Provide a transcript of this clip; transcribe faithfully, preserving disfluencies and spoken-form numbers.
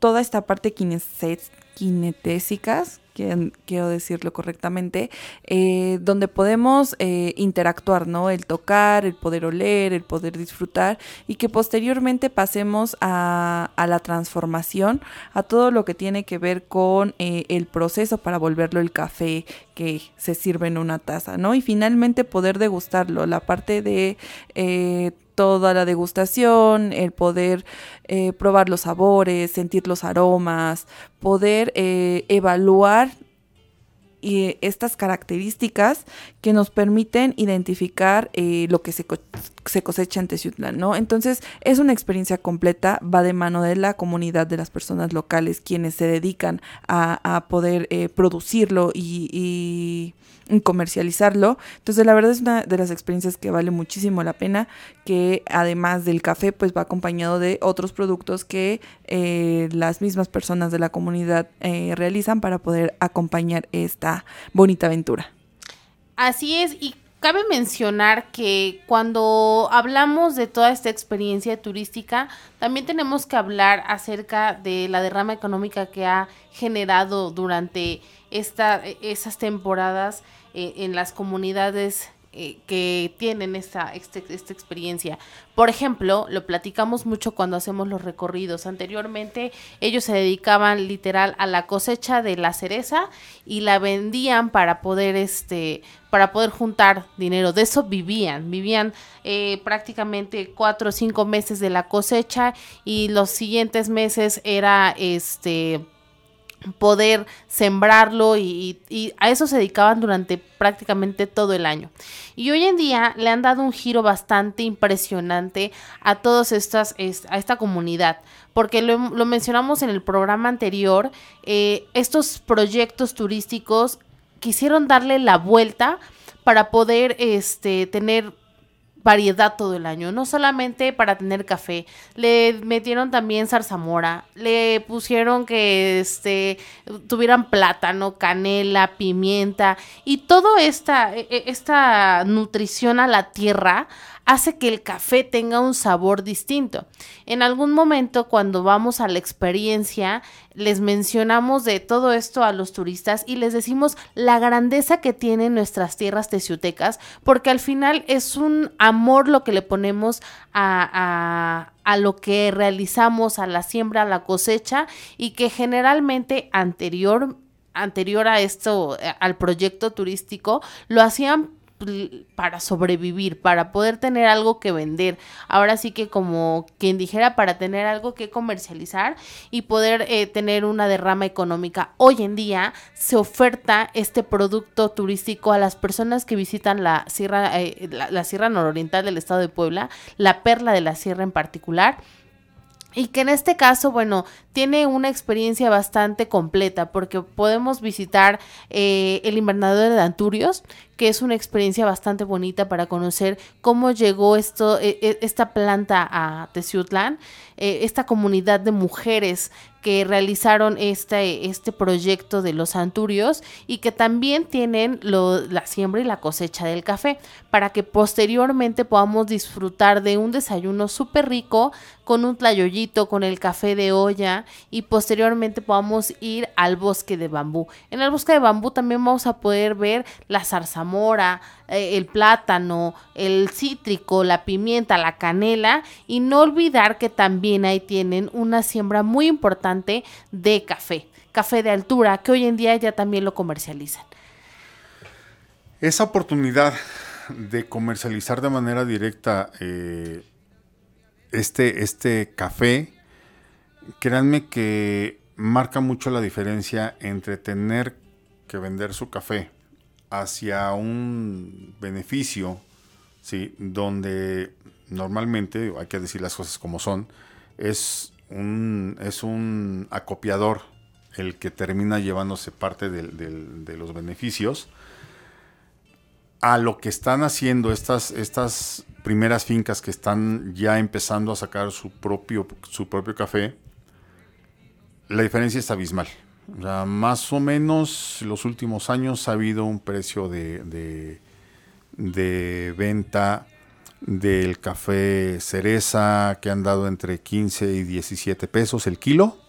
toda esta parte kinese- kinetésicas, que, quiero decirlo correctamente, eh, donde podemos eh, interactuar, ¿no? El tocar, el poder oler, el poder disfrutar, y que posteriormente pasemos a, a la transformación, a todo lo que tiene que ver con eh, el proceso para volverlo el café que se sirve en una taza, ¿no? Y finalmente poder degustarlo, la parte de eh, toda la degustación, el poder eh, probar los sabores, sentir los aromas, poder eh, evaluar y estas características que nos permiten identificar eh, lo que se, co- se cosecha en Teciutlán, ¿no? Entonces, es una experiencia completa, va de mano de la comunidad, de las personas locales, quienes se dedican a, a poder eh, producirlo y, y, y comercializarlo. Entonces, la verdad es una de las experiencias que vale muchísimo la pena, que además del café, pues va acompañado de otros productos que eh, las mismas personas de la comunidad eh, realizan para poder acompañar esta bonita aventura. Así es, y cabe mencionar que cuando hablamos de toda esta experiencia turística, también tenemos que hablar acerca de la derrama económica que ha generado durante esta, esas temporadas eh, en las comunidades eh, que tienen esta, este, esta experiencia. Por ejemplo, lo platicamos mucho cuando hacemos los recorridos. Anteriormente ellos se dedicaban literal a la cosecha de la cereza y la vendían para poder este para poder juntar dinero. De eso vivían, vivían eh, prácticamente cuatro o cinco meses de la cosecha, y los siguientes meses era este poder sembrarlo, y, y a eso se dedicaban durante prácticamente todo el año. Y hoy en día le han dado un giro bastante impresionante a todas estas, a esta comunidad, porque lo, lo mencionamos en el programa anterior, eh, estos proyectos turísticos quisieron darle la vuelta para poder este tener variedad todo el año, no solamente para tener café. Le metieron también zarzamora, le pusieron que este tuvieran plátano, canela, pimienta, y toda esta, esta nutrición a la tierra hace que el café tenga un sabor distinto. En algún momento, cuando vamos a la experiencia, les mencionamos de todo esto a los turistas y les decimos la grandeza que tienen nuestras tierras teciutecas, porque al final es un amor lo que le ponemos a, a, a lo que realizamos, a la siembra, a la cosecha, y que generalmente anterior, anterior a esto, al proyecto turístico, lo hacían para sobrevivir, para poder tener algo que vender. Ahora sí que, como quien dijera, para tener algo que comercializar y poder eh, tener una derrama económica. Hoy en día se oferta este producto turístico a las personas que visitan la sierra, eh, la, la sierra nororiental del estado de Puebla, la Perla de la Sierra en particular. Y que en este caso, bueno, tiene una experiencia bastante completa, porque podemos visitar eh, el invernadero de Anturios, que es una experiencia bastante bonita para conocer cómo llegó esto, eh, esta planta a Teciutlán, eh, esta comunidad de mujeres que realizaron este, este proyecto de los Anturios, y que también tienen lo, la siembra y la cosecha del café, para que posteriormente podamos disfrutar de un desayuno súper rico con un tlayoyito, con el café de olla, y posteriormente podamos ir al bosque de bambú. En el bosque de bambú también vamos a poder ver la zarzamora, eh, el plátano, el cítrico, la pimienta, la canela, y no olvidar que también ahí tienen una siembra muy importante de café, café de altura, que hoy en día ya también lo comercializan. Esa oportunidad de comercializar de manera directa eh, este, este café, créanme que marca mucho la diferencia entre tener que vender su café hacia un beneficio, ¿sí?, donde normalmente, hay que decir las cosas como son, es un, es un acopiador el que termina llevándose parte del, del, de los beneficios, a lo que están haciendo estas, estas primeras fincas que están ya empezando a sacar su propio, su propio café. La diferencia es abismal. O sea, más o menos los últimos años ha habido un precio de, de, de venta del café cereza que han dado entre quince y diecisiete pesos el kilo.